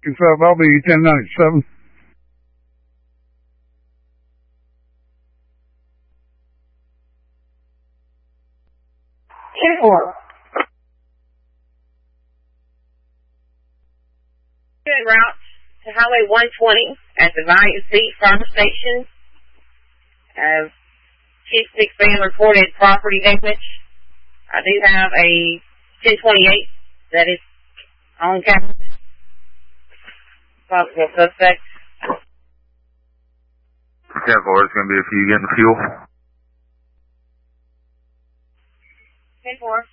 I'll be 1097. En route to Highway 120 at the Valiant Seat Farm Station. Chief Nick Fan reported property damage. I do have a 1028 that is on camera. Possible suspect. 10-4, it's going to be a few getting fuel. 10-4.